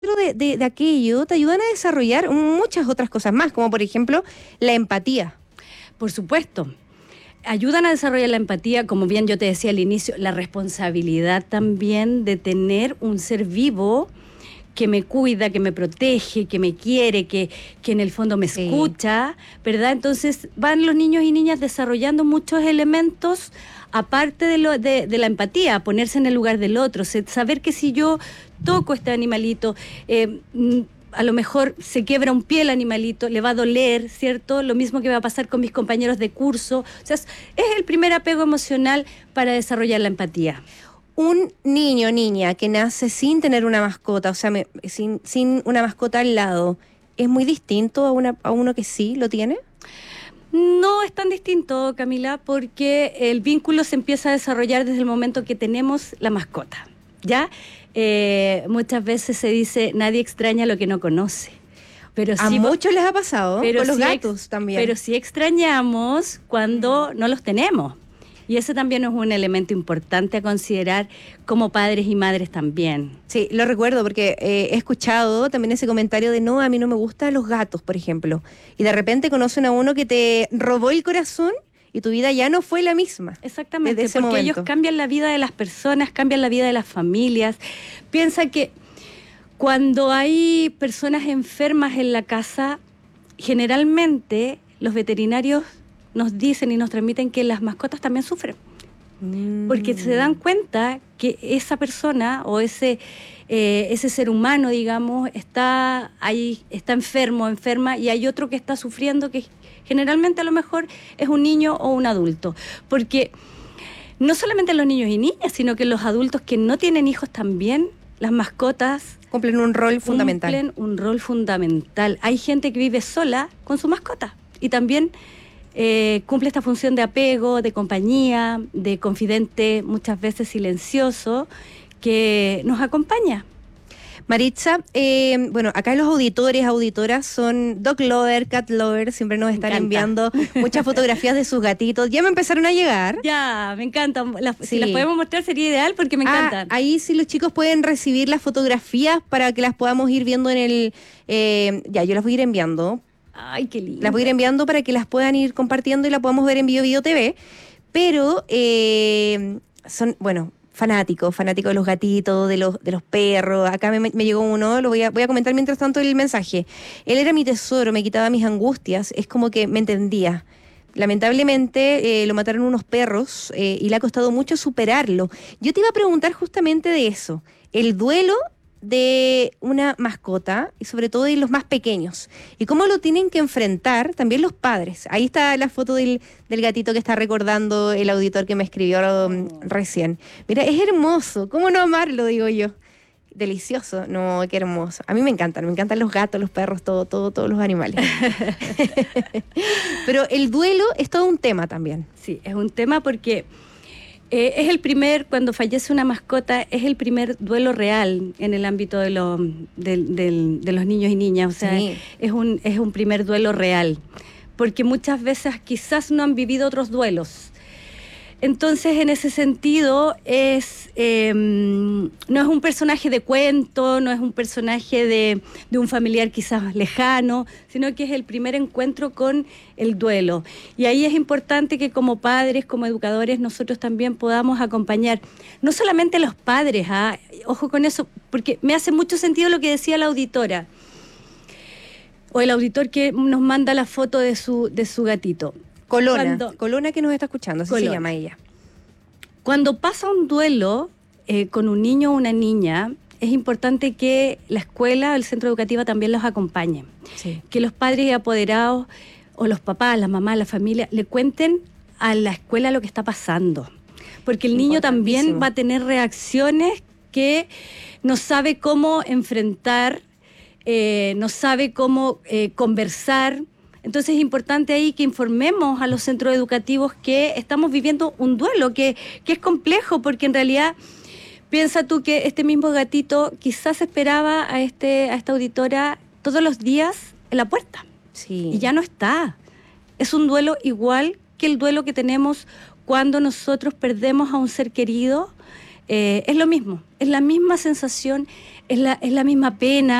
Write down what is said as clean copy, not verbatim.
de aquello te ayudan a desarrollar muchas otras cosas más, como por ejemplo la empatía. Por supuesto. Ayudan a desarrollar la empatía, como bien yo te decía al inicio, la responsabilidad también de tener un ser vivo que me cuida, que me protege, que me quiere, que en el fondo me escucha, ¿verdad? Entonces van los niños y niñas desarrollando muchos elementos, aparte de la empatía, ponerse en el lugar del otro, saber que si yo toco este animalito, a lo mejor se quiebra un pie el animalito, le va a doler, ¿cierto? Lo mismo que va a pasar con mis compañeros de curso. O sea, es el primer apego emocional para desarrollar la empatía. Un niño o niña que nace sin tener una mascota, o sea, sin una mascota al lado, ¿es muy distinto a uno que sí lo tiene? No es tan distinto, Camila, porque el vínculo se empieza a desarrollar desde el momento que tenemos la mascota, ¿ya? Muchas veces se dice, nadie extraña lo que no conoce. Pero a sí, muchos les ha pasado, pero con los sí gatos también. Pero sí extrañamos cuando no los tenemos. Y ese también es un elemento importante a considerar como padres y madres también. Sí, lo recuerdo porque he escuchado también ese comentario de no, a mí no me gustan los gatos, por ejemplo. Y de repente conocen a uno que te robó el corazón y tu vida ya no fue la misma. Exactamente, porque ellos cambian la vida de las personas, cambian la vida de las familias. Piensa que cuando hay personas enfermas en la casa, generalmente los veterinarios nos dicen y nos transmiten que las mascotas también sufren. Porque se dan cuenta que esa persona o ese ser humano, digamos, está ahí, está enferma, y hay otro que está sufriendo, que generalmente a lo mejor es un niño o un adulto. Porque no solamente los niños y niñas, sino que los adultos que no tienen hijos también, las mascotas cumplen un rol fundamental. Cumplen un rol fundamental. Hay gente que vive sola con su mascota y también cumple esta función de apego, de compañía, de confidente, muchas veces silencioso, que nos acompaña. Maritza, bueno, acá los auditoras son dog lover, cat lover, siempre nos están enviando muchas fotografías de sus gatitos. Ya me empezaron a llegar. Ya, me encantan. Si las podemos mostrar sería ideal porque me encantan. Ahí sí los chicos pueden recibir las fotografías para que las podamos ir viendo en el... yo las voy a ir enviando. Ay, qué lindo. Las voy a ir enviando para que las puedan ir compartiendo y las podamos ver en Bio TV. Pero son, bueno, fanático de los gatitos, de los perros. Acá me llegó uno, voy a comentar mientras tanto el mensaje. Él era mi tesoro, me quitaba mis angustias, es como que me entendía. Lamentablemente lo mataron unos perros y le ha costado mucho superarlo. Yo te iba a preguntar justamente de eso, el duelo de una mascota y sobre todo de los más pequeños y cómo lo tienen que enfrentar también los padres. Ahí está la foto del gatito que está recordando el auditor que me escribió recién. Mira, es hermoso, ¿cómo no amarlo? Digo yo, delicioso, no, qué hermoso. A mí me encantan los gatos, los perros, todos los animales. Pero el duelo es todo un tema también. Sí, es un tema porque es el primer, cuando fallece una mascota, es el primer duelo real en el ámbito de los niños y niñas. O sea, sí. es un primer duelo real, porque muchas veces quizás no han vivido otros duelos. Entonces, en ese sentido, no es un personaje de cuento, no es un personaje de un familiar quizás lejano, sino que es el primer encuentro con el duelo. Y ahí es importante que como padres, como educadores, nosotros también podamos acompañar, no solamente a los padres, ojo con eso, porque me hace mucho sentido lo que decía la auditora, o el auditor que nos manda la foto de su gatito. Colona que nos está escuchando, así se llama ella. Cuando pasa un duelo con un niño o una niña, es importante que la escuela o el centro educativo también los acompañe. Sí. Que los padres y apoderados, o los papás, las mamás, la familia, le cuenten a la escuela lo que está pasando. Porque el niño también va a tener reacciones que no sabe cómo enfrentar, no sabe cómo conversar. Entonces es importante ahí que informemos a los centros educativos que estamos viviendo un duelo, que es complejo, porque en realidad piensa tú que este mismo gatito quizás esperaba a esta auditora todos los días en la puerta. Sí. Y ya no está. Es un duelo igual que el duelo que tenemos cuando nosotros perdemos a un ser querido. Es lo mismo, es la misma sensación, es la misma pena.